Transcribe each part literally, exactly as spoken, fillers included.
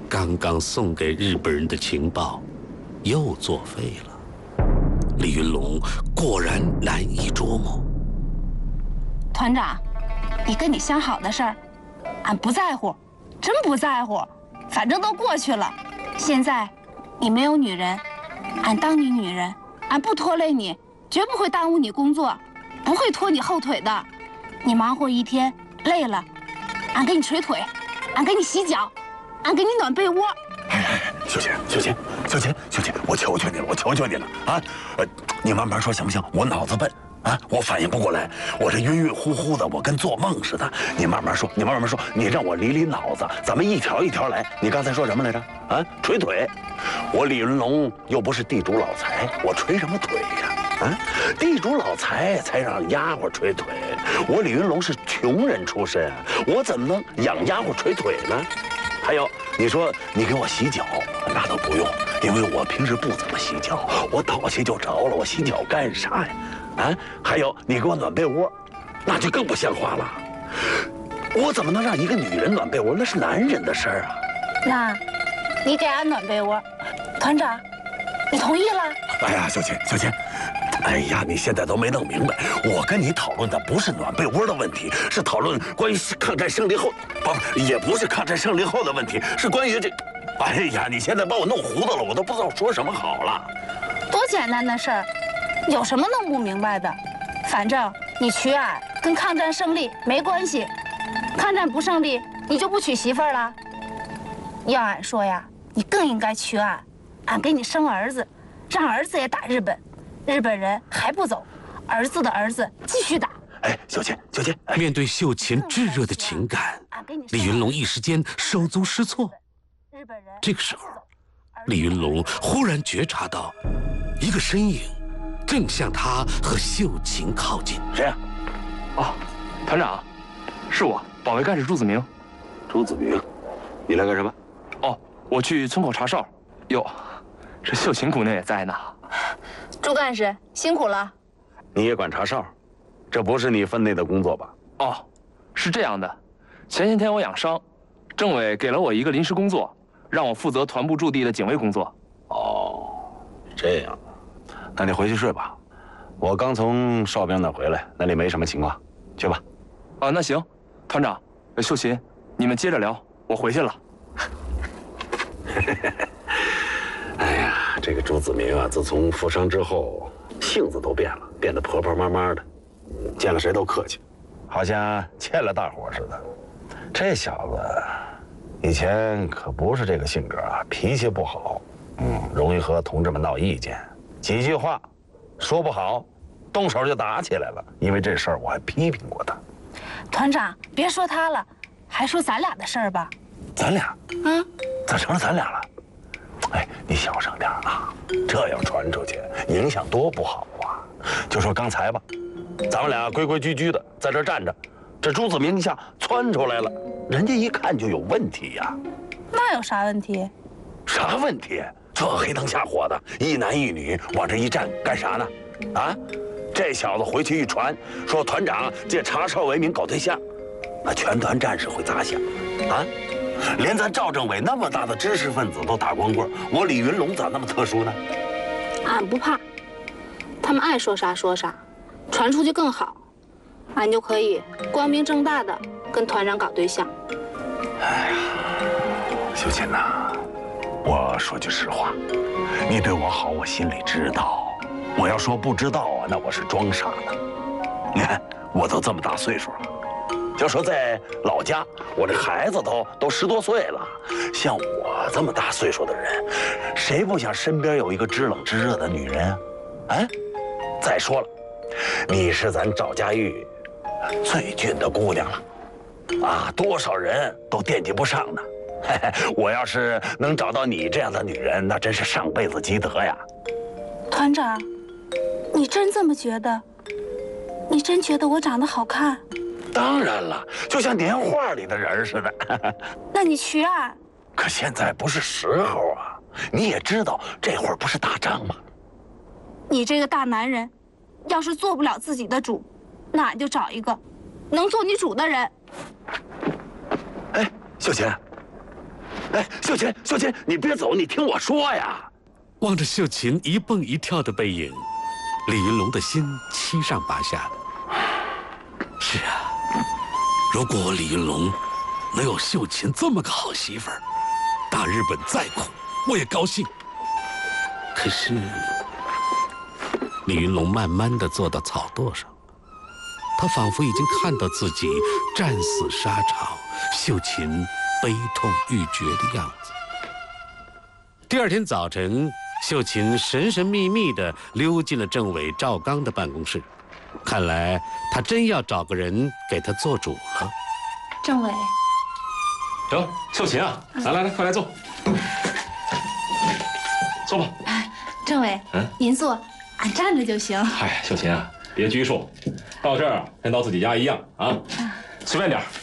刚刚送给日本人的情报又作废了。李云龙果然难以捉摸。 团长，你跟你相好的事儿，俺不在乎，真不在乎。反正都过去了，现在你没有女人，俺当你女人，俺不拖累你，绝不会耽误你工作，不会拖你后腿的。你忙活一天累了，俺给你捶腿，俺给你洗脚，俺给你暖被窝。 哎哎，秀琴，秀琴，秀琴，秀琴，我求求你了，我求求你了啊！呃，你慢慢说行不行？我脑子笨啊，我反应不过来，我这晕晕乎乎的，我跟做梦似的。你慢慢说，你慢慢说，你让我理理脑子，咱们一条一条来。你刚才说什么来着？啊，捶腿。我李云龙又不是地主老财，我捶什么腿呀？啊，地主老财才让丫鬟捶腿，我李云龙是穷人出身，我怎么能养丫鬟捶腿呢？还有，你说你给我洗脚，那都不用，因为我平时不怎么洗脚，我倒下就着了，我洗脚干啥呀？啊，还有你给我暖被窝，那就更不像话了。我怎么能让一个女人暖被窝？那是男人的事儿啊。 那，你给俺暖被窝，团长，你同意了？ 哎呀，小琴，小琴。哎呀，你现在都没弄明白，我跟你讨论的不是暖被窝的问题，是讨论关于抗战胜利后，不，也不是抗战胜利后的问题，是关于这。哎呀，你现在把我弄糊涂了，我都不知道说什么好了。 多简单的事儿，有什么弄不明白的？反正你娶俺跟抗战胜利没关系，抗战不胜利，你就不娶媳妇儿了。要俺说呀，你更应该娶俺，俺给你生儿子，让儿子也打日本。日本人还不走，儿子的儿子继续打。 哎，秀琴，秀琴，哎、 面对秀琴炙热的情感，李云龙一时间手足失措。这个时候，李云龙忽然觉察到，一个身影正向他和秀琴靠近。 谁啊？ 哦，团长，是我，保卫干事朱子明。 朱子明，你来干什么？ 哦，我去村口查哨。哟，这秀琴姑娘也在呢。 朱干事辛苦了。 你也管查哨？这不是你分内的工作吧？ 哦，是这样的，前些天我养伤，政委给了我一个临时工作，让我负责团部驻地的警卫工作。 哦，这样，那你回去睡吧。我刚从哨兵那回来，那里没什么情况，去吧。 啊，那行，团长，秀琴，你们接着聊，我回去了。 哎呀，这个朱子明啊，自从负伤之后，性子都变了，变得婆婆妈妈的，见了谁都客气，好像欠了大伙似的。这小子以前可不是这个性格啊，脾气不好，嗯，容易和同志们闹意见，几句话说不好，动手就打起来了。因为这事儿我还批评过他。 团长，别说他了，还说咱俩的事儿吧。 咱俩？ 嗯， 咋成了咱俩了？哎，你小声点啊，这要传出去，影响多不好啊！就说刚才吧，咱们俩规规矩矩的在这站着，这朱子明一下窜出来了，人家一看就有问题呀。 那有啥问题？ 啥问题？这黑灯瞎火的，一男一女往这一站干啥呢？啊，这小子回去一传，说团长借查哨为名搞对象，那全团战士会咋想啊？连咱赵政委那么大的知识分子都打光棍，我李云龙咋那么特殊呢？ 俺不怕，他们爱说啥说啥，传出去更好，俺就可以光明正大的跟团长搞对象。 哎呀，秀琴呐，我说句实话，你对我好，我心里知道。我要说不知道啊，那我是装傻的。你看，我都这么大岁数了。就说在老家，我这孩子都都十多岁了，像我这么大岁数的人，谁不想身边有一个知冷知热的女人啊？啊！再说了，你是咱赵家峪最俊的姑娘了，啊，多少人都惦记不上呢。嘿嘿，我要是能找到你这样的女人，那真是上辈子积德呀。 团长，你真这么觉得？你真觉得我长得好看？ 当然了，就像年画里的人似的。 那你娶俺？ 可现在不是时候啊！你也知道，这会儿不是打仗吗？ 你这个大男人，要是做不了自己的主，那俺就找一个能做你主的人。 哎，秀琴， 哎，秀琴，秀琴，你别走，你听我说呀！ 望着秀琴一蹦一跳的背影，李云龙的心七上八下的。是啊，如果李云龙能有秀琴这么个好媳妇儿，大日本再苦我也高兴。可是，李云龙慢慢地坐到草垛上，他仿佛已经看到自己战死沙场，秀琴悲痛欲绝的样子。第二天早晨，秀琴神神秘秘地溜进了政委赵刚的办公室，看来他真要找个人给他做主了。 政委， 哟，秀琴啊，来来来，快来坐，坐吧。 政委，嗯，您坐，俺站着就行。 哎，秀琴啊，别拘束，到这儿跟到自己家一样啊，随便点儿。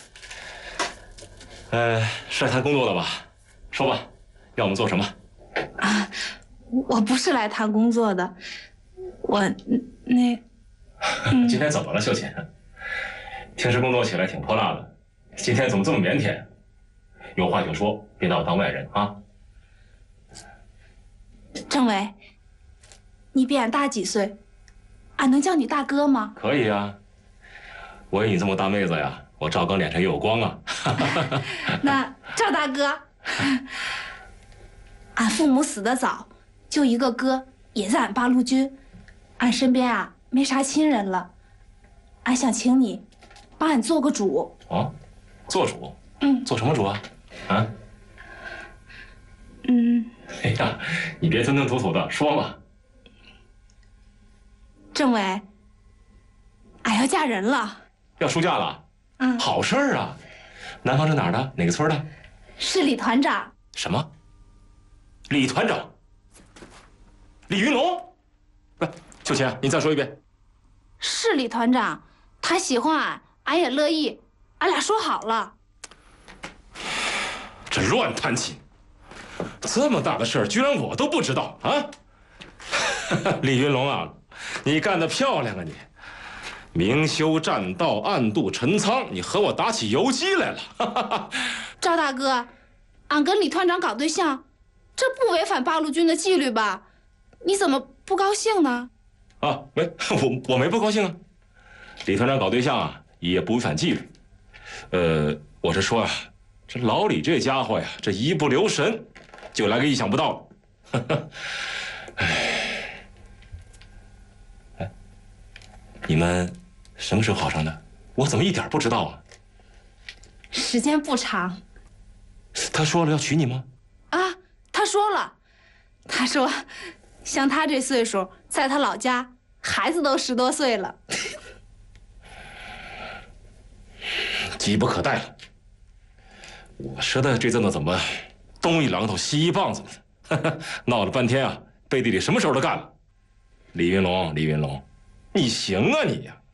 呃，是来谈工作的吧？说吧，要我们做什么？ 啊，我不是来谈工作的，我那…… 嗯、今天怎么了，秀琴？平时工作起来挺泼辣的，今天怎么这么腼腆？有话就说，别拿我当外人啊！ 政委，你比俺大几岁，俺能叫你大哥吗？ 可以啊，我有你这么大妹子呀，我赵刚脸上也有光啊。 那赵大哥，俺父母死得早，就一个哥，也在俺八路军，俺身边啊没啥亲人了，俺想请你帮俺做个主。 哦，做主？ 嗯， 做什么主啊？啊？ 嗯。 哎呀，你别吞吞吐吐的，说嘛。 政委，俺要嫁人了。 要出嫁了？ 嗯， 好事儿啊。男方是哪儿的？哪个村的？ 是李团长。 什么？李团长？李云龙？不，秀琴，你再说一遍。 是李团长，他喜欢俺，俺也乐意，俺俩说好了。 这乱弹琴！这么大的事儿，居然我都不知道啊！李云龙啊，你干得漂亮啊你！明修栈道，暗度陈仓，你和我打起游击来了。 赵大哥，俺跟李团长搞对象，这不违反八路军的纪律吧？你怎么不高兴呢？ 啊，没，我我没不高兴啊。李团长搞对象啊，也不违反纪律。呃，我是说啊，这老李这家伙呀，这一不留神，就来个意想不到。哎，哎，你们什么时候好上的？我怎么一点不知道啊？ 时间不长。 他说了要娶你吗？ 啊，他说了，他说，像他这岁数，在他老家，孩子都十多岁了。 急不可待了。我说的这阵子怎么东一榔头西一棒子的？闹了半天啊，背地里什么事儿都干了。李云龙，李云龙，你行啊你呀！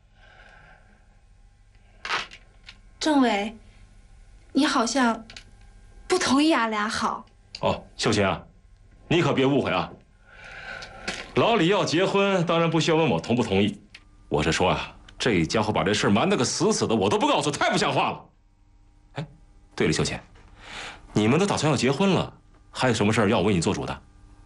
政委，你好像不同意俺俩好。 哦，秀琴啊，你可别误会啊。老李要结婚，当然不需要问我同不同意。我是说啊，这家伙把这事儿瞒得个死死的，我都不告诉，太不像话了。哎，对了，秀琴，你们都打算要结婚了，还有什么事儿要我为你做主的？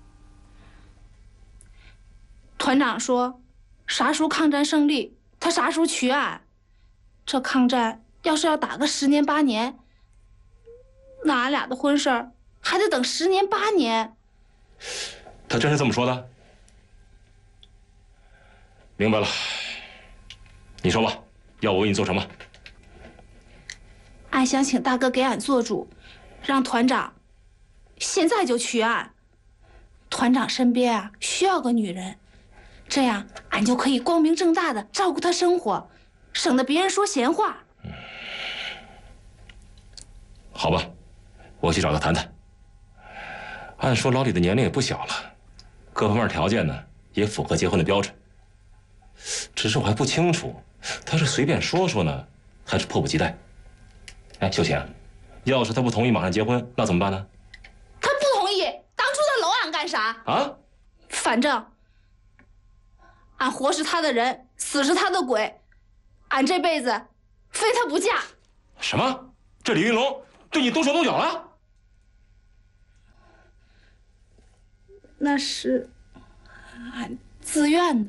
团长说，啥时候抗战胜利，他啥时候娶俺。这抗战要是要打个十年八年，那俺俩的婚事儿还得等十年八年。 他真是这么说的？明白了。你说吧，要我为你做什么？ 俺想请大哥给俺做主，让团长现在就娶俺。团长身边啊需要个女人，这样俺就可以光明正大的照顾他生活，省得别人说闲话。 嗯，好吧，我去找他谈谈。按说老李的年龄也不小了，各方面条件呢也符合结婚的标准。只是我还不清楚，他是随便说说呢，还是迫不及待？哎，秀琴，要是他不同意马上结婚，那怎么办呢？ 他不同意，当初他搂俺干啥？ 啊？ 反正俺活是他的人，死是他的鬼，俺这辈子非他不嫁。 什么？这李云龙对你动手动脚了？ 那是俺自愿的。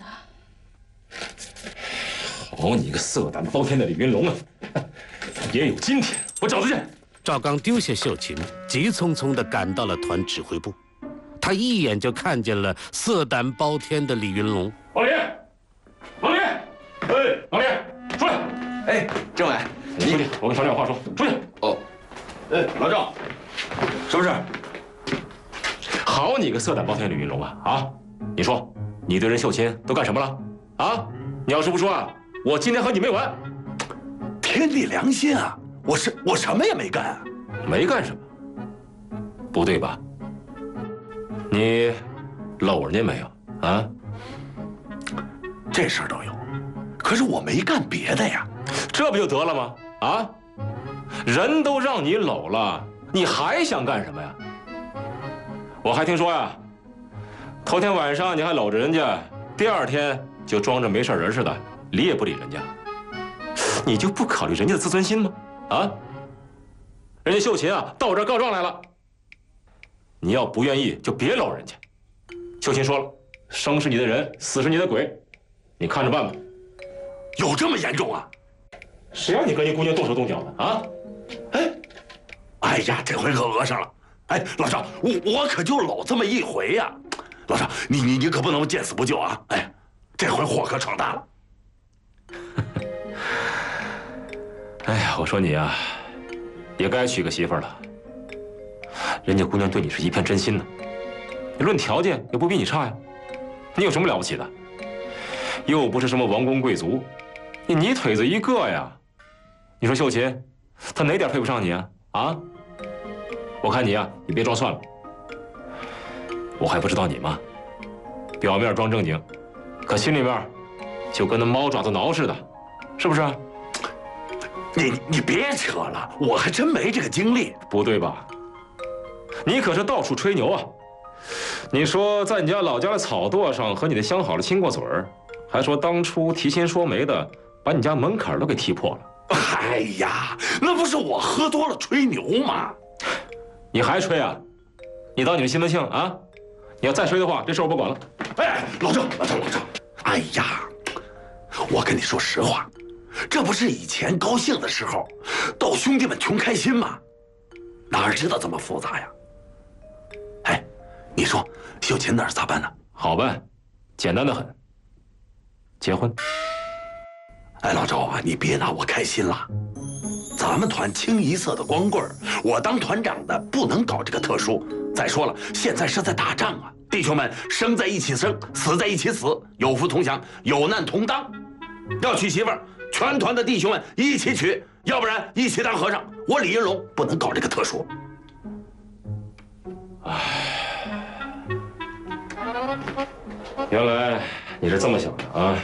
好你个色胆包天的李云龙啊！也有今天，我找他去。 赵刚丢下秀琴，急匆匆地赶到了团指挥部。他一眼就看见了色胆包天的李云龙。 王林，王林，哎，王林，出来！ 哎，政委， 你出去，我跟团长有话说。出去。 哦。哎，老赵，什么事？ 好你个色胆包天的李云龙啊！啊，你说，你对任秀琴都干什么了？啊，你要是不说啊，我今天和你没完。 天地良心啊！我是我什么也没干啊。 没干什么？不对吧？你搂人家没有啊？ 这事儿都有，可是我没干别的呀。 这不就得了吗？啊，人都让你搂了，你还想干什么呀？我还听说呀，头天晚上你还搂着人家，第二天就装着没事人似的，理也不理人家。你就不考虑人家的自尊心吗？啊，人家秀琴啊到我这儿告状来了。你要不愿意就别搂人家。秀琴说了，生是你的人，死是你的鬼，你看着办吧。 有这么严重啊？ 谁让你跟一姑娘动手动脚的啊？ 哎，哎呀，这回可讹上了。哎，老赵，我我可就搂这么一回呀。老赵，你你你可不能见死不救啊！哎，这回祸可闯大了。 哎呀，我说你啊，也该娶个媳妇儿了。人家姑娘对你是一片真心呢，论条件也不比你差呀。你有什么了不起的？又不是什么王公贵族，你泥腿子一个呀。你说秀琴，她哪点配不上你啊？啊？我看你啊，你别装蒜了。我还不知道你吗？表面装正经，可心里面就跟那猫爪子挠似的，是不是？ 你你别扯了，我还真没这个精力。 不对吧？你可是到处吹牛啊！你说在你家老家的草垛上和你的相好的亲过嘴儿，还说当初提亲说媒的把你家门槛都给踢破了。 哎呀，那不是我喝多了吹牛吗？ 你还吹啊？你当你是西门庆啊？你要再吹的话，这事我不管了。 哎，老赵，老赵，老赵，哎呀，我跟你说实话，这不是以前高兴的时候，逗兄弟们穷开心吗？哪知道这么复杂呀？哎，你说秀琴那儿咋办呢？ 好办，简单的很。结婚。 哎，老赵啊，你别拿我开心了。咱们团清一色的光棍儿，我当团长的不能搞这个特殊。再说了，现在是在打仗啊，弟兄们生在一起生，死在一起死，有福同享，有难同当。要娶媳妇儿，全团的弟兄们一起娶，要不然一起当和尚。我李云龙不能搞这个特殊。 唉，原来你是这么想的啊！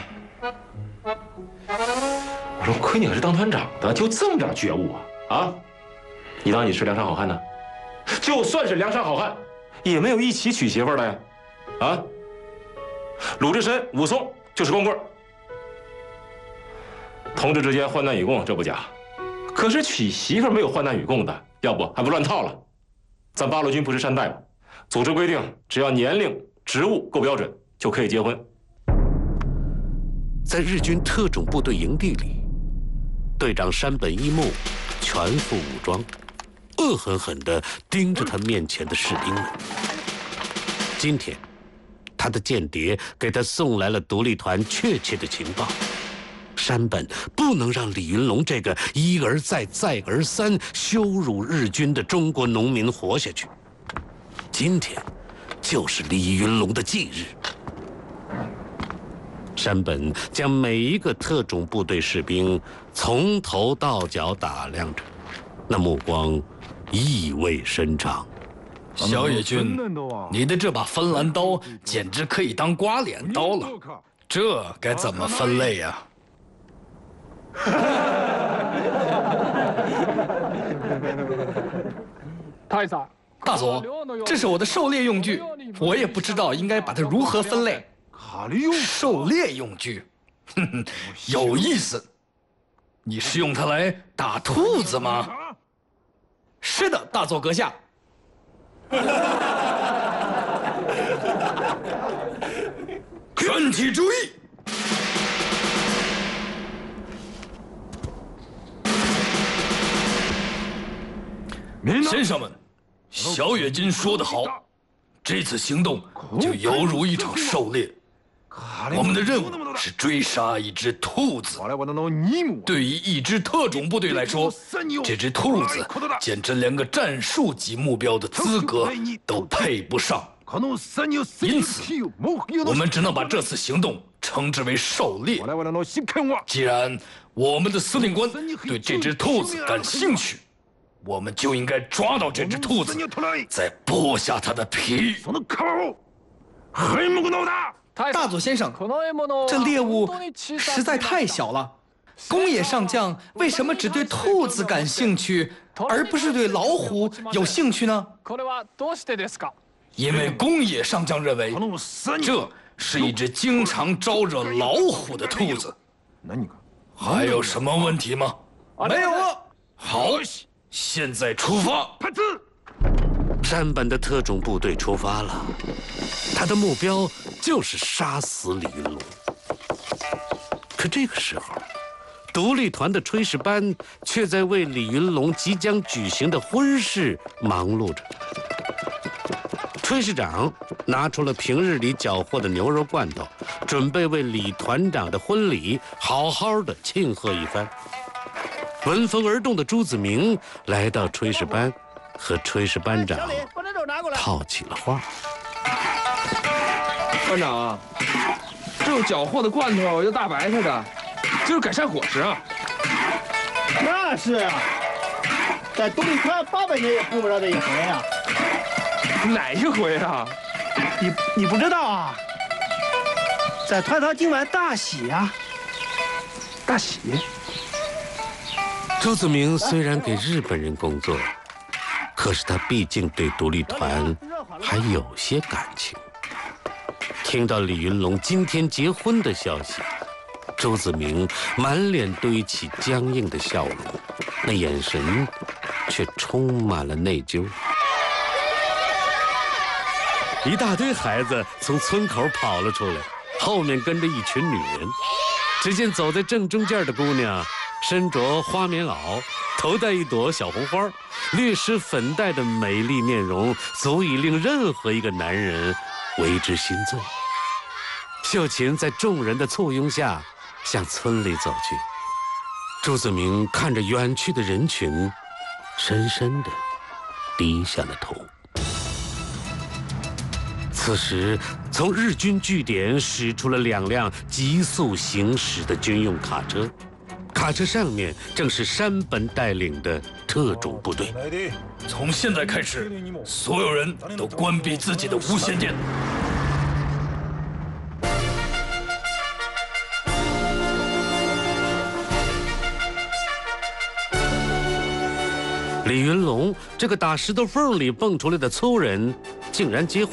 我说亏你可是当团长的，就这么点觉悟啊！啊，你当你是梁山好汉呢？就算是梁山好汉，也没有一起娶媳妇的呀！啊，鲁智深、武松就是光棍，同志之间患难与共，这不假。可是娶媳妇没有患难与共的，要不还不乱套了。咱八路军不是山寨吗？组织规定，只要年龄、职务够标准，就可以结婚。 在日军特种部队营地里，队长山本一木全副武装，恶狠狠地盯着他面前的士兵们。今天，他的间谍给他送来了独立团确切的情报。山本不能让李云龙这个一而再、再而三羞辱日军的中国农民活下去。今天，就是李云龙的忌日。山本将每一个特种部队士兵从头到脚打量着，那目光意味深长。 小野君，你的这把芬兰刀简直可以当刮脸刀了，这该怎么分类呀？大佐，这是我的狩猎用具，我也不知道应该把它如何分类。狩猎用具，哼哼，有意思。你是用它来打兔子吗？是的，大佐阁下。 全体注意！先生们，小冶金说得好，这次行动就犹如一场狩猎。我们的任务是追杀一只兔子。对于一支特种部队来说，这只兔子简直连个战术级目标的资格都配不上。因此，我们只能把这次行动称之为狩猎。既然我们的司令官对这只兔子感兴趣，我们就应该抓到这只兔子，再剥下它的皮。 大佐先生，这猎物实在太小了。宫野上将为什么只对兔子感兴趣，而不是对老虎有兴趣呢？ 因为宫野上将认为，这是一只经常招惹老虎的兔子。还有什么问题吗？ 没有了。 好，现在出发。 山本的特种部队出发了，他的目标就是杀死李云龙。可这个时候，独立团的炊事班却在为李云龙即将举行的婚事忙碌着。炊事长拿出了平日里缴获的牛肉罐头，准备为李团长的婚礼好好的庆贺一番。闻风而动的朱子明来到炊事班，和炊事班长套起了话。 班长啊，这有缴获的罐头，又大白菜的，就是改善伙食啊。 那是啊，在独立团八百年也顾不着这一回啊。 哪一回啊？ 你你不知道啊？在团堂今晚大喜啊！ 大喜。 朱子明虽然给日本人工作，可是他毕竟对独立团还有些感情。听到李云龙今天结婚的消息，朱子明满脸堆起僵硬的笑容，那眼神却充满了内疚。一大堆孩子从村口跑了出来，后面跟着一群女人。只见走在正中间的姑娘，身着花棉袄，头戴一朵小红花，略施粉黛的美丽面容，足以令任何一个男人为之心醉。秀琴在众人的簇拥下向村里走去。朱子明看着远去的人群，深深地低下了头。此时，从日军据点驶出了两辆急速行驶的军用卡车，卡车上面正是山本带领的特种部队。 从现在开始，所有人都关闭自己的无线电。 李云龙这个打石头缝里蹦出来的粗人，竟然结婚。